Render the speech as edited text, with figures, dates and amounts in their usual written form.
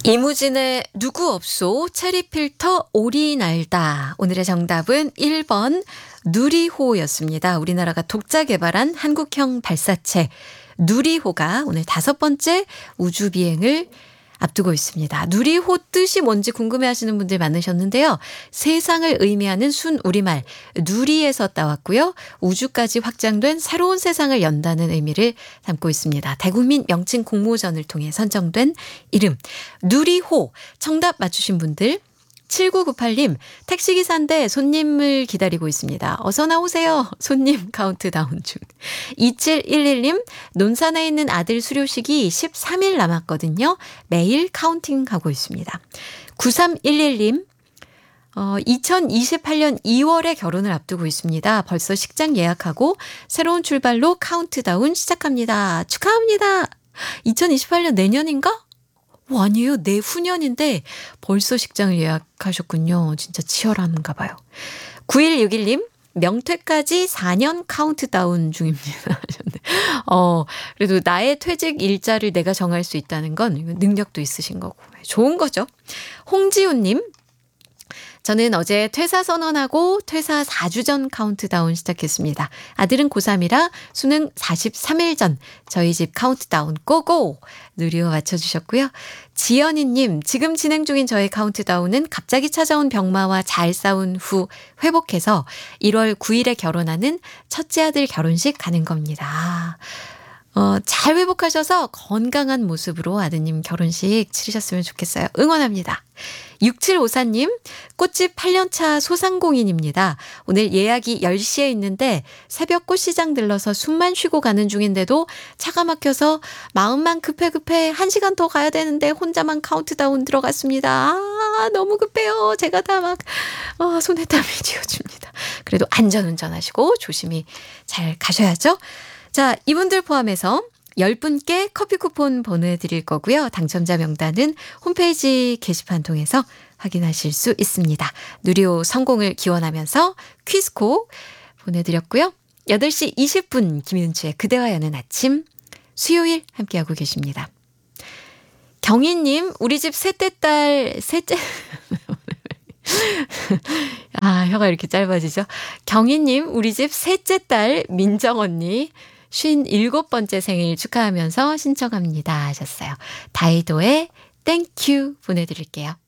이무진의 누구 없소 체리필터 오리 날다. 오늘의 정답은 1번 누리호였습니다. 우리나라가 독자 개발한 한국형 발사체 누리호가 오늘 5번째 우주비행을 앞두고 있습니다. 누리호 뜻이 뭔지 궁금해하시는 분들 많으셨는데요. 세상을 의미하는 순 우리말 누리에서 따왔고요. 우주까지 확장된 새로운 세상을 연다는 의미를 담고 있습니다. 대국민 명칭 공모전을 통해 선정된 이름 누리호. 정답 맞추신 분들 7998님 택시기사인데 손님을 기다리고 있습니다. 어서 나오세요. 손님 카운트다운 중. 2711님 논산에 있는 아들 수료식이 13일 남았거든요. 매일 카운팅 가고 있습니다. 9311님 2028년 2월에 결혼을 앞두고 있습니다. 벌써 식장 예약하고 새로운 출발로 카운트다운 시작합니다. 축하합니다. 2028년 내년인가? 아니에요. 내후년인데 벌써 식장을 예약하셨군요. 진짜 치열한가 봐요. 9161님 명퇴까지 4년 카운트다운 중입니다. 그래도 나의 퇴직 일자를 내가 정할 수 있다는 건 능력도 있으신 거고 좋은 거죠. 홍지훈님 저는 어제 퇴사 선언하고 퇴사 4주 전 카운트다운 시작했습니다. 아들은 고3이라 수능 43일 전 저희 집 카운트다운 고고 누리호 맞춰주셨고요. 지연이님 지금 진행 중인 저의 카운트다운은 갑자기 찾아온 병마와 잘 싸운 후 회복해서 1월 9일에 결혼하는 첫째 아들 결혼식 가는 겁니다. 잘 회복하셔서 건강한 모습으로 아드님 결혼식 치르셨으면 좋겠어요. 응원합니다. 6754님 꽃집 8년차 소상공인입니다. 오늘 예약이 10시에 있는데 새벽 꽃시장 들러서 숨만 쉬고 가는 중인데도 차가 막혀서 마음만 급해 1시간 더 가야 되는데 혼자만 카운트다운 들어갔습니다. 너무 급해요. 제가 다 막 손에 땀이 쥐어집니다. 그래도 안전운전하시고 조심히 잘 가셔야죠. 자, 이분들 포함해서 10분께 커피 쿠폰 보내드릴 거고요. 당첨자 명단은 홈페이지 게시판 통해서 확인하실 수 있습니다. 누리호 성공을 기원하면서 퀴즈콕 보내드렸고요. 8시 20분 김윤주의 그대와 여는 아침 수요일 함께하고 계십니다. 경희님 우리 집 셋째 혀가 이렇게 짧아지죠. 경희님 우리 집 셋째 딸 민정 언니 57번째 생일 축하하면서 신청합니다 하셨어요. 다이도의 땡큐 보내드릴게요.